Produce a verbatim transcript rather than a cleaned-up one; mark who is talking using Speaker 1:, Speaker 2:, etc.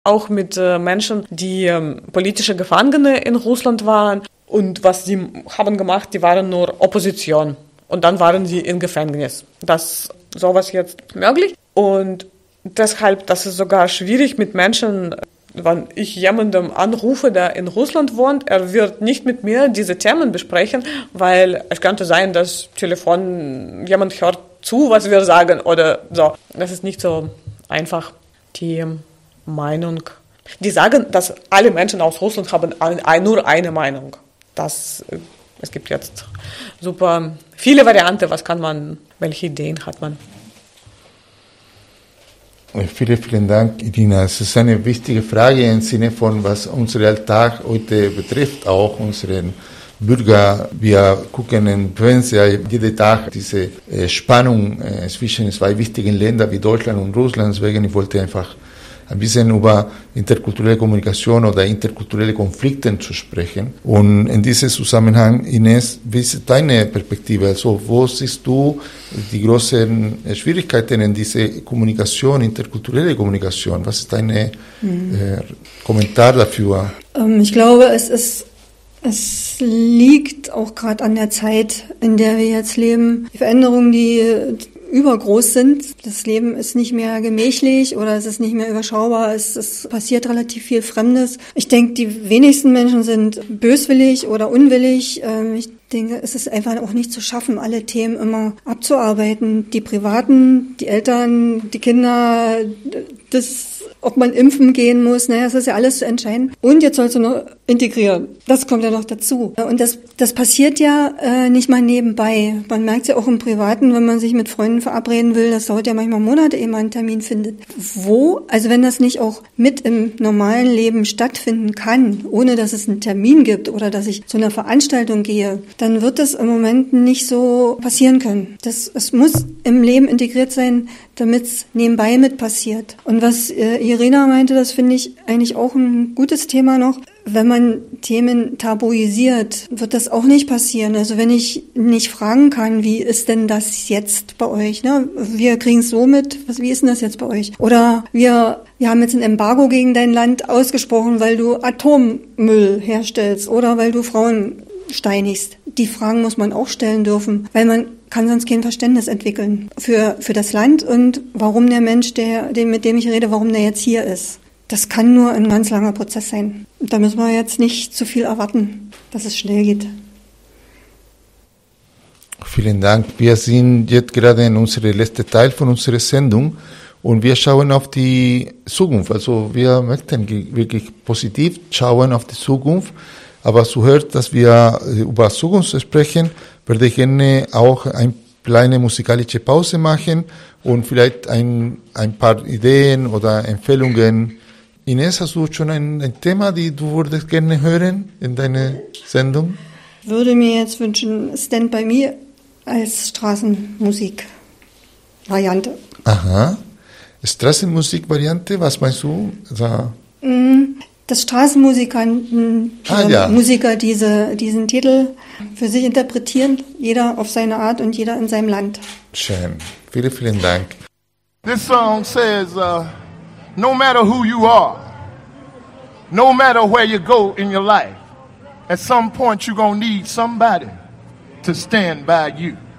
Speaker 1: auch mit äh, Menschen, die ähm, politische Gefangene in Russland waren. Und was sie haben gemacht, die waren nur Opposition. Und dann waren sie im Gefängnis. Das ist sowas jetzt möglich. Und deshalb, das ist sogar schwierig mit Menschen, wenn ich jemandem anrufe, der in Russland wohnt, er wird nicht mit mir diese Themen besprechen, weil es könnte sein, dass Telefon jemand hört zu, was wir sagen oder so. Das ist nicht so einfach. Die Meinung. Die sagen, dass alle Menschen aus Russland haben ein, nur eine Meinung. Das, es gibt jetzt super viele Varianten, was kann man, welche Ideen hat man.
Speaker 2: Vielen, vielen Dank, Irina. Es ist eine wichtige Frage im Sinne von, was unseren Alltag heute betrifft, auch unseren Bürger. Wir gucken im Fernseher jeden Tag diese Spannung zwischen zwei wichtigen Ländern wie Deutschland und Russland. Deswegen ich wollte einfach ein bisschen über interkulturelle Kommunikation oder interkulturelle Konflikte zu sprechen. Und in diesem Zusammenhang, Ines, wie ist deine Perspektive? Also, wo siehst du die großen Schwierigkeiten in dieser Kommunikation, interkulturelle Kommunikation? Was ist dein mhm. äh, Kommentar dafür?
Speaker 3: Ähm, ich glaube, es ist Es liegt auch gerade an der Zeit, in der wir jetzt leben. Die Veränderungen, die übergroß sind. Das Leben ist nicht mehr gemächlich oder es ist nicht mehr überschaubar. Es, es passiert relativ viel Fremdes. Ich denke, die wenigsten Menschen sind böswillig oder unwillig. Ich denke, es ist einfach auch nicht zu schaffen, alle Themen immer abzuarbeiten. Die Privaten, die Eltern, die Kinder, das, ob man impfen gehen muss, naja, das ist ja alles zu entscheiden. Und jetzt sollst du noch integrieren. Das kommt ja noch dazu. Und das, das passiert ja äh, nicht mal nebenbei. Man merkt es ja auch im Privaten, wenn man sich mit Freunden verabreden will, das dauert ja manchmal Monate, ehe man einen Termin findet. Wo, also wenn das nicht auch mit im normalen Leben stattfinden kann, ohne dass es einen Termin gibt oder dass ich zu einer Veranstaltung gehe, dann wird das im Moment nicht so passieren können. Das, es muss im Leben integriert sein, damit es nebenbei mit passiert. Und was äh, Irina meinte, das finde ich eigentlich auch ein gutes Thema noch. Wenn man Themen tabuisiert, wird das auch nicht passieren. Also wenn ich nicht fragen kann, wie ist denn das jetzt bei euch? Ne? Wir kriegen es so mit, was, wie ist denn das jetzt bei euch? Oder wir, wir haben jetzt ein Embargo gegen dein Land ausgesprochen, weil du Atommüll herstellst oder weil du Frauen steinigst. Die Fragen muss man auch stellen dürfen, weil man kann sonst kein Verständnis entwickeln für, für das Land und warum der Mensch, der, den, mit dem ich rede, warum der jetzt hier ist. Das kann nur ein ganz langer Prozess sein. Da müssen wir jetzt nicht zu viel erwarten, dass es schnell geht.
Speaker 2: Vielen Dank. Wir sind jetzt gerade in unserem letzten Teil von unserer Sendung und wir schauen auf die Zukunft. Also wir möchten wirklich positiv schauen auf die Zukunft. Aber zuhört, dass wir über Zukunft sprechen, würde ich gerne auch eine kleine musikalische Pause machen und vielleicht ein, ein paar Ideen oder Empfehlungen. Ines, hast du schon ein, ein Thema, die du würdest gerne hören in deiner Sendung?
Speaker 3: Ich würde mir jetzt wünschen, Stand By Me als Straßenmusik-Variante.
Speaker 2: Aha. Straßenmusik-Variante, was meinst du? Also
Speaker 3: dass Straßenmusikanten,
Speaker 2: ah, ja.
Speaker 3: Musiker diese, diesen Titel für sich interpretieren, jeder auf seine Art und jeder in seinem Land.
Speaker 2: Schön. Vielen, vielen Dank.
Speaker 4: This song says, uh, no matter who you are, no matter where you go in your life, at some point you're going to need somebody to stand by you.